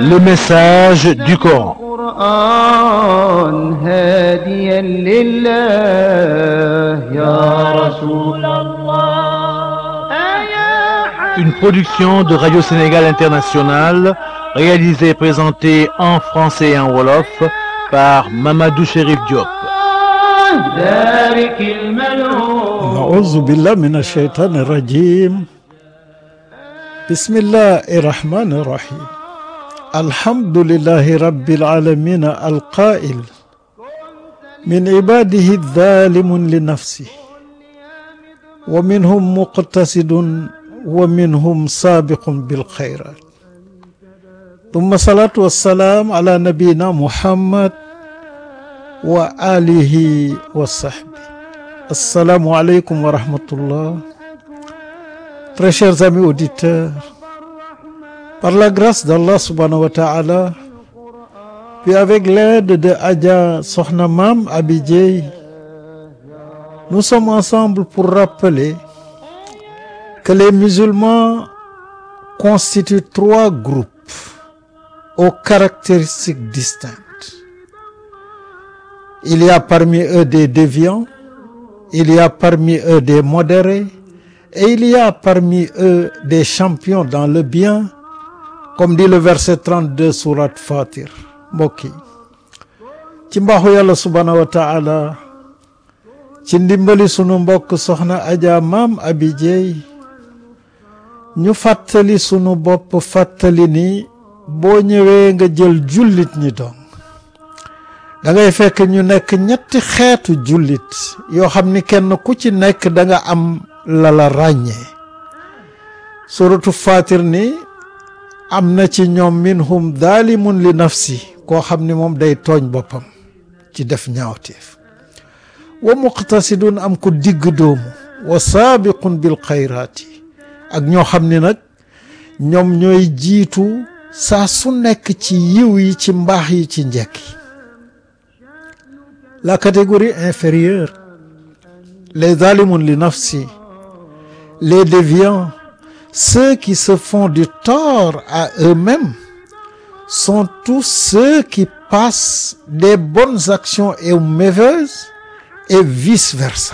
Le message du Coran. Une production de Radio Sénégal International, réalisée et présentée en français et en wolof par Mamadou Chérif Diop. أعوذ بالله من الشيطان الرجيم. بسم الله الرحمن الرحيم. الحمد لله رب العالمين القائل من عباده الظالم لنفسه ومنهم مقتصد ومنهم سابق بالخيرات ثم الصلاة والسلام على نبينا محمد وآله وصحبه. Assalamu alaikum wa rahmatullah. Très chers amis auditeurs, par la grâce d'Allah subhanahu wa ta'ala, puis avec l'aide de Adja Sokhna Mam Abi Dieye, nous sommes ensemble pour rappeler que les musulmans constituent trois groupes aux caractéristiques distinctes. Il y a parmi eux des déviants, il y a parmi eux des modérés et il y a parmi eux des champions dans le bien, comme dit le verset 32 sourate Fatir. Mbokk yi ci mbaaxu yàlla subhanahu wa ta'ala, ci ndimbali sunu mbokk soxna Adja Maam Abi Dieye, ñu fàttali sunu bopp fàttali ni boo ñëwee nga jël jullit ñi doon da ngay fekk ñu nekk ñetti xeetu jullit yoo xam ni kenn ku ci nekk da nga am la la ràññee. suratu Fatir ni am na ci ñoom minhum zalimun li nafsi, koo xam ni moom day tooñ boppam ci def ñaawteef, wa muqtasidun am ku digg doomu, wa saabiqun bil xayraati, ak ñoo xam ni nag ñoom ñooy jiitu saa su nekk ci yiw yi, ci mbaax yi, ci njekk yi. La catégorie inférieure, les zalimun li nafsi, les déviants, ceux qui se font du tort à eux-mêmes, sont tous ceux qui passent des bonnes actions aux mauvaises et vice-versa.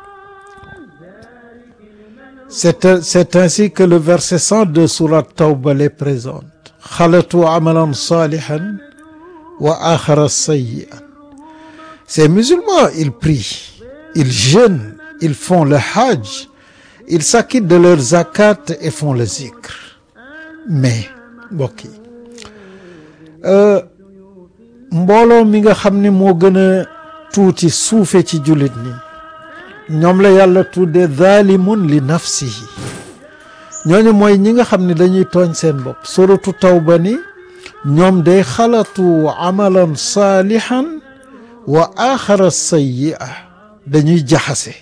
C'est ainsi que le verset 102 sourate Tawba les présente. Khalatu amalan salihan wa akhara sayyi'an. Ces musulmans, ils prient, ils jeûnent, ils font le hajj, ils s'acquittent de leur zakat et font le zikr. Mais mbokk yi, mbooloo mi nga xam ni moo gën a tuuti suufe ci jullit ñi, ñoom la yàlla tudde zalimun li nafsihi. ñooñu mooy ñi nga xam ni dañuy tooñ seen bopp. suratu Tawba ni ñoom day xalatu amalan salihan wa axara sayyi'a, dañuy jaxase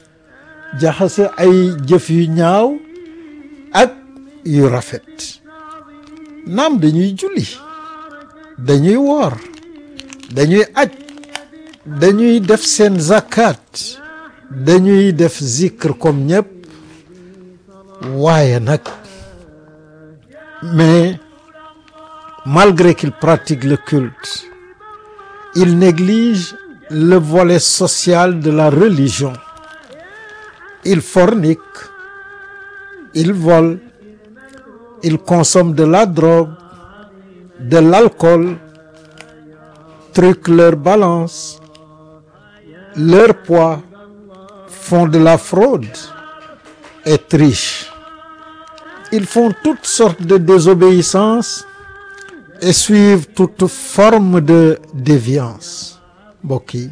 ay jëf yu ñaaw ak yu rafet. naam dañuy julli, dañuy woor, dañuy aj, dañuy def seen zakat, dañuy def zikr comme ñëpp, waaye nag mais malgré qu'ils pratiquent le culte, ils négligent le volet social de la religion. Ils forniquent, ils volent, ils consomment de la drogue, de l'alcool, truquent leur balance, leur poids, font de la fraude et trichent. Ils font toutes sortes de désobéissances et suivent toute forme de déviance. Mbokk yi,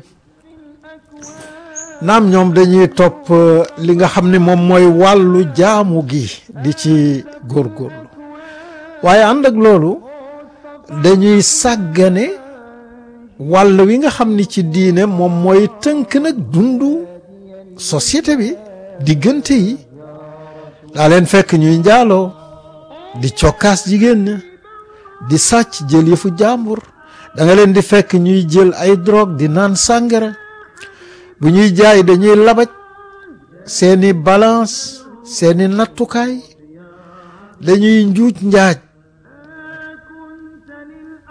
naam ñoom dañuy topp li nga xam ne moom mooy wàllu jaamu gi di ci góorgóorlu, waaye ànd ak loolu dañuy sàggane wàll wi nga xam ni ci diine moom mooy tënk nag dundu société bi, diggante yi. daa leen fekk ñuy njaaloo, di cokkaas jigéen ña, di sàcc jël yëfu jàmbur. da nga leen di fekk ñuy jël ay drogue, di naan sàngara. bu ñuy jaay dañuy labaj seeni balance, seeni nattukaay, dañuy njuuj njaaj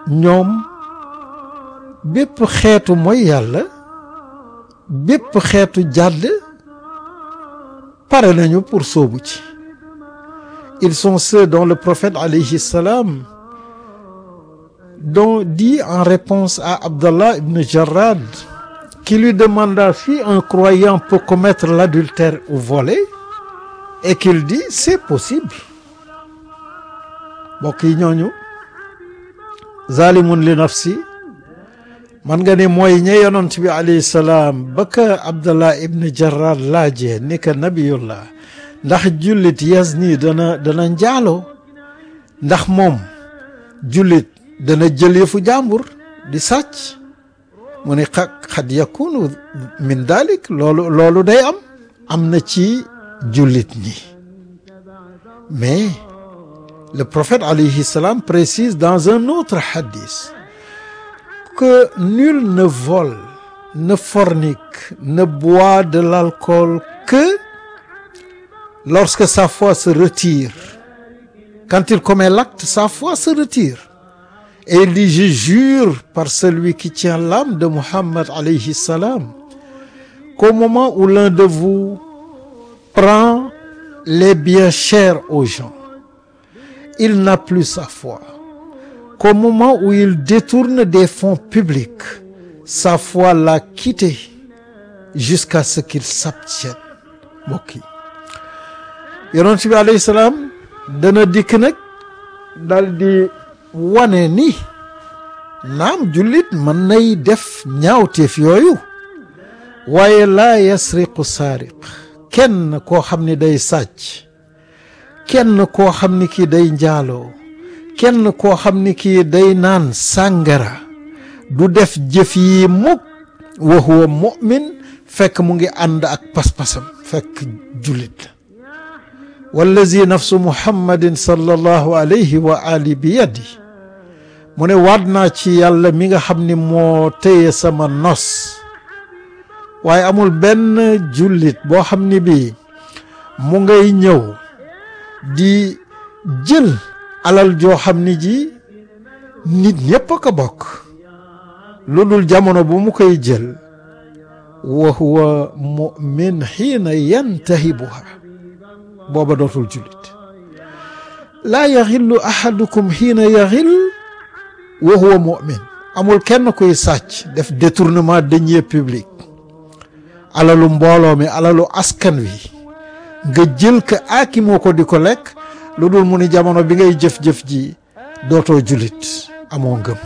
ñoom bépp xeetu mooy yàlla bépp xeetu jàdd pare nañu pour sóobu ci. Ils sont ceux dont le prophète alayhi salam dit en réponse à Abdallah ibn Jarrad qui lui demanda si un croyant peut commettre l'adultère ou voler et qu'il dit c'est possible. mbokk yi ñooñu zalimun li nafsi man nga ne mooy ñe yonent bi alayhi salaam ba ka Abdallah ibn Jarrad laajee ni ka nabiyullah ndax jullit yazni dana njaaloo ndax moom jullit dana jël yëfu jàmbur di sàcc mu ne xad yakunu min dalik loolu day am na ci jullit ñi. Mais le prophète alayhi salam précise dans un autre hadith que nul ne vole, ne fornique, ne boit de l'alcool que lorsque sa foi se retire. Quand il commet l'acte, sa foi se retire. Et il dit, je jure par celui qui tient l'âme de Muhammad alayhi salam, qu'au moment où l'un de vous prend les biens chers aux gens, il n'a plus sa foi. Qu'au moment où il détourne des fonds publics, sa foi l'a quitté jusqu'à ce qu'il s'abstienne. mbokk yi yonent bi alayhi salaam dana dikk nag dal di wane ni naam jullit mën nay def ñaawteef yooyu waaye laa yasriqu saariq kenn koo xam ni day sàcc kenn koo xam ni kii day njaaloo kenn koo xam ni kii day naan sàngara du def jëf yi mukk wa huwa mu'min fekk mu ngi ànd ak pas-pasam fekk jullit la wallazi nafsu muhammadin sallallahu alayhi wa ali bi yadi mu ne waat naa ci yàlla mi nga xam ni moo téye sama nos waaye amul benn jullit boo xam ni bii mu ngay ñëw di jël alal joo xam ni ji nit ñépp a ko bokk lu dul jamono bu mu koy jël wa huwa mu'min xiina yantahibuha booba dootul jullit laa yaxillu ahadukum xiina yaxil wa huwa mu'min amul kenn kuy sàcc def détournement de deniers publics alalu mbooloo mi alalu askan wi nga jël ko aakimoo ko di ko lekk lu dul mu ni jamono bi ngay jëf-jëf ji dootoo jullit amoo ngëm.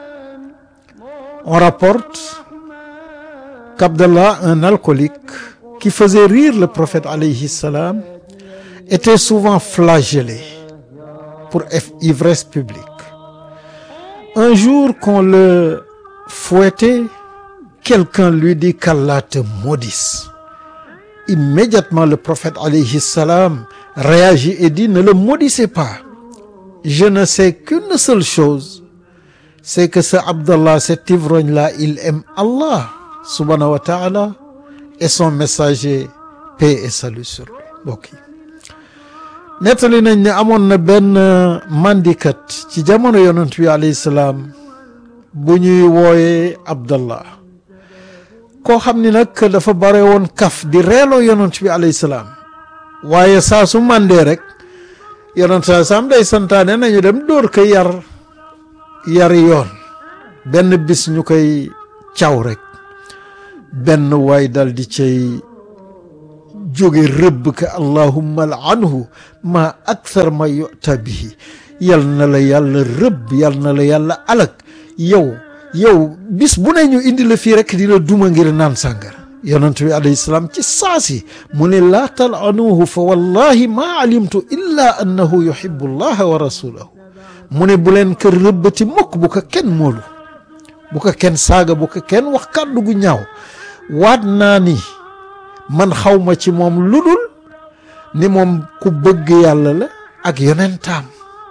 On rapporte qu'Abdallah, un alcoolique qui faisait rire le prophète alayhi salam, était souvent flagellé pour ivresse publique. Un jour qu'on le fouettait, quelqu'un lui dit qu'Allah te maudisse. Immédiatement le prophète alayhi salam réagit et dit, ne le maudissez pas. Je ne sais qu'une seule chose, c'est que ce Abdallah, cet ivrogne-là, il aime Allah subhanahu wa ta'ala et son messager, paix et salut sur lui. Mbokk yi nettali nañ ne amoon na benn mandikat ci jamono yonent bi alayhi salaam bu ñuy wooyee Abdallah koo xam ni nag dafa bare woon kaf di reeloo yonent bi alayhi salaam waaye saa su mandee rek yonent saa saam day santaane nañu dem dóor ko yari yoon benn bis ñu koy caw rek benn waay dal di cay jóge rëbb ka allahumma al'anhu ma akthar ma yu'ta bihi yal na la yàlla rëbb yal na la yàlla alak yow bis bu ne ñu indi la fii rek di la duma ngir naan sàngara yonent bi alayhi salaam ci saasi mu ne laa tal'anuhu fa wallahi ma alimtu illa annahu yuhibbu allaha wa rasulahu mu ne bu leen ko rëbbati mukk bu ko kenn moolu bu ko kenn saaga bu ko kenn wax kàddu gu ñaaw waat naa ni man xawma ci moom lu dul ni moom ku bëgg yàlla la ak yonentaam.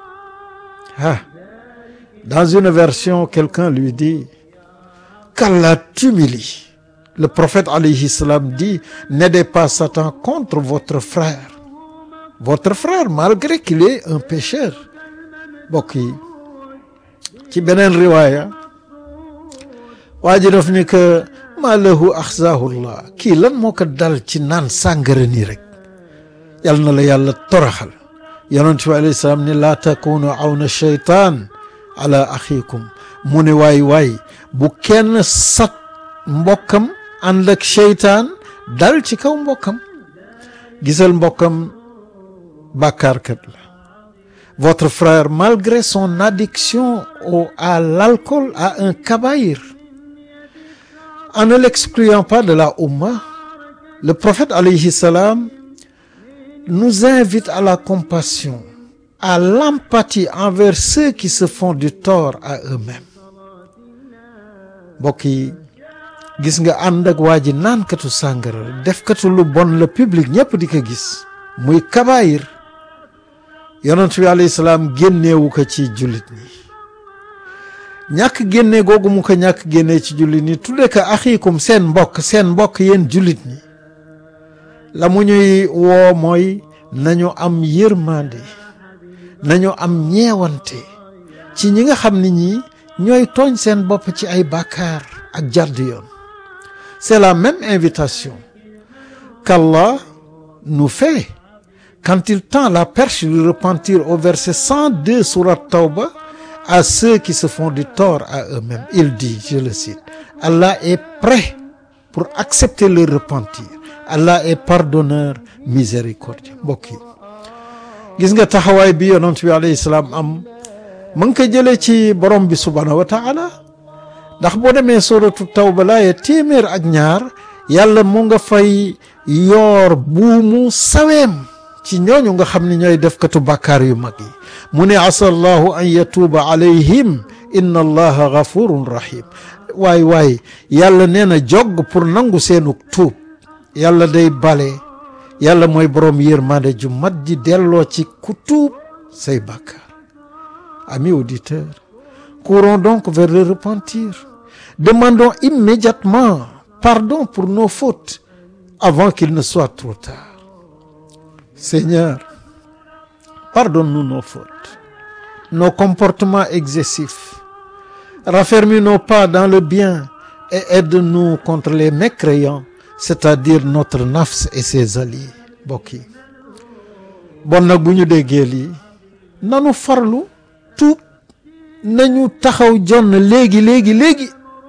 Dans une version, quelqu'un lui dit qu'Allah t'humilie. Le prophète alayhi salam dit, n'aidez pas Satan contre votre frère. Votre frère, malgré qu'il est un pécheur. Mbokk yi ci beneen riwaaya waa ji daf ni que ma lahu axzahullah kii lan moo ko dal ci naan sàngara nii rek yal na la yàlla toraxal yonent bi alayhi salaam ni laa takunu awna sheytaan ala axiikum mu ne waay bu kenn sat mbokkam ànd ak sheytaan dal ci kaw mbokkam gisal mbokkam bàkkaarkat la votre frère malgré son addiction à l'alcool a un kabaïr. En ne l'excluant pas de la Oumma, le prophète alayhi salam nous invite à la compassion, à l'empathie envers ceux qui se font du tort à eux-mêmes. Mbokk yi gis nga ànd ak waa ji naankatu sàngara defkatu lu bon la public ñëpp di ko gis muy kabaayir yonent bi alayhi salaam génneewu ko ci jullit ñi ñàkk génne googu mu ko ñàkk génne ci jullit ñi tudde ko axiikum seen mbokk yéen jullit ñi la mu ñuy woo mooy nañu am yërmande nañu am ñeewante ci ñi nga xam ni ñi ñooy tooñ seen bopp ci ay bàkkaar ak jàdd yoon. C'est la même invitation qu'Allah nous fait quand il tend la perche du repentir au verset 102 sourate Tawba à ceux qui se font du tort à eux-mêmes. Il dit, je le cite, Allah est prêt pour accepter le repentir. Allah est pardonneur, miséricordieux. Mbokk yi gis nga taxawaay bi yonent bi alayhi salaam am mu ngi ko jëlee ci borom bi subhanahu wa taala ndax boo demee suratu Tawba laaya téeméer ak ñaar yàlla mu nga fay yoor buumu saweem ci ñooñu nga xam ne ñooy defkatu bàkkaar yu mag yi mu ne asa allahu an yatuuba alayhim inna allaha gafurun rahim waay yàlla nee na jogg pour nangu seenug tuub yàlla day bale yàlla mooy borom yërmande ju mat ji delloo ci ku tuub say bàkkaar. Amis auditeurs, courons donc vers le repentir. Demandons immédiatement pardon pour nos fautes avant qu'il ne soit trop tard. Seigneur, pardonne-nous nos fautes, nos comportements excessifs. Raffermis nos pas dans le bien et aide-nous contre les mécréants, c'est-à-dire notre nafs et ses alliés. Mbokk yi bon nag bu ñu déggee lii nanu farlu tuub nañu taxaw jonn léegi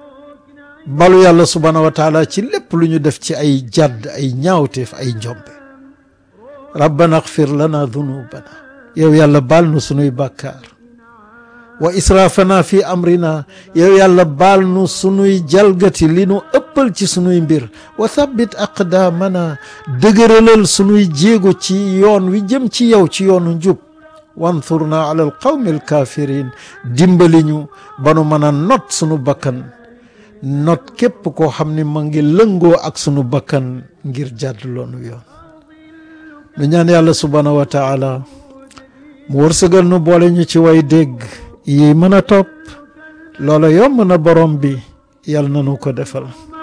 balu yàlla subhanahu wa taala ci lépp lu ñu def ci ay jadd ay ñaawteef ay njombe rabbana axfir lana dunubana yow yàlla baal nu sunuy bàkkaar wa israfana fi amrina yow yàlla baal nu sunuy jalgati li nu ëppal ci sunuy mbir wa thabbit aqdamana dëgëralal sunuy jéego ci yoon wi jëm ci yow ci yoonu njub wansurna ala alqawmi alkafirin dimbali ñu ba nu mën a not sunu bakkan not képp koo xam ni ma ngi lëngoo ak sunu bakkan ngir jàdd loonu yoon nu ñaan yàlla subhanahu wa taala mu wërsëgal nu boole ñu ci way dégg yi mën a topp loola yomb na borom bi yàlla na nu ko defal